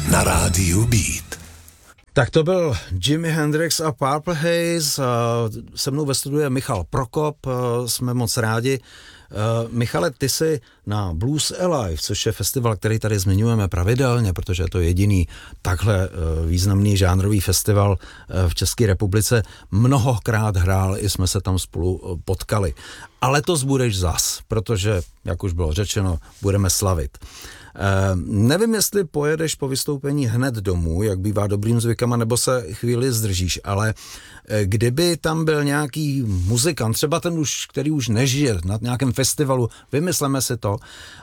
na rádiu Beat. Tak to byl Jimi Hendrix a Purple Haze. Se mnou ve studiu je Michal Prokop, jsme moc rádi. Michale, ty jsi na Blues Alive, což je festival, který tady zmiňujeme pravidelně, protože je to jediný takhle významný žánrový festival v České republice, mnohokrát hrál, i jsme se tam spolu potkali. A letos budeš zas, protože, jak už bylo řečeno, budeme slavit. Nevím, jestli pojedeš po vystoupení hned domů, jak bývá dobrým zvykem, nebo se chvíli zdržíš, ale kdyby tam byl nějaký muzikant, třeba ten už, který už nežije na nějakém festivalu, vymysleme si to,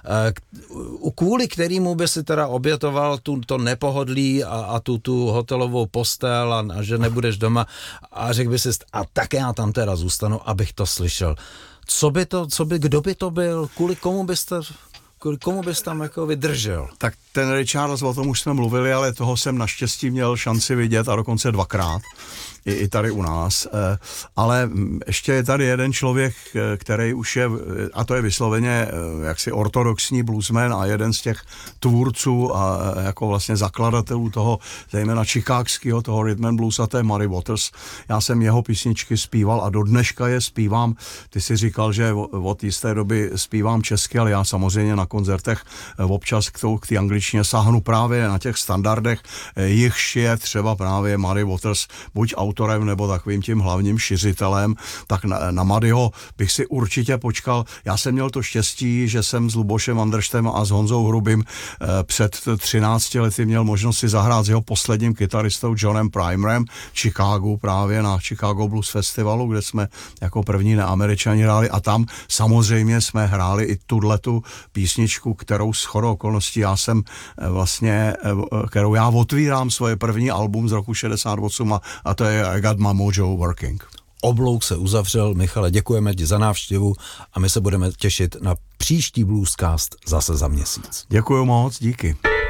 kvůli kterému by si teda obětoval to nepohodlí a tu hotelovou postel a že nebudeš doma a řekl by si, a tak já tam teda zůstanu, abych to slyšel. Kdo by to byl, kvůli komu bys tam jako vydržel? Tak ten Ray Charles, o tom už jsme mluvili, ale toho jsem naštěstí měl šanci vidět a dokonce dvakrát. I tady u nás. Ale ještě je tady jeden člověk, který už je, a to je vysloveně jaksi ortodoxní bluesman a jeden z těch tvůrců a jako vlastně zakladatelů toho, zejména chicagského, toho rhythm and blues, a to je Muddy Waters. Já jsem jeho písničky zpíval a do dneška je zpívám. Ty si říkal, že od jisté doby zpívám česky, ale já samozřejmě na koncertech občas k té angličtině sáhnu právě na těch standardech, jichž je třeba právě Muddy Waters, buď autorem nebo takovým tím hlavním šiřitelem, tak na Muddyho bych si určitě počkal. Já jsem měl to štěstí, že jsem s Lubošem Andrštem a s Honzou Hrubým před 13 lety měl možnost si zahrát s jeho posledním kytaristou Johnem Primerem v Chicagu, právě na Chicago Blues Festivalu, kde jsme jako první neameričani hráli a tam samozřejmě jsme hráli i tuhletu písničku, kterou shodou okolností já jsem vlastně, kterou já otvírám svoje první album z roku 68 a to je I Got My Mojo Working. Oblouk se uzavřel. Michale, děkujeme ti za návštěvu a my se budeme těšit na příští Bluescast zase za měsíc. Děkuju moc, díky.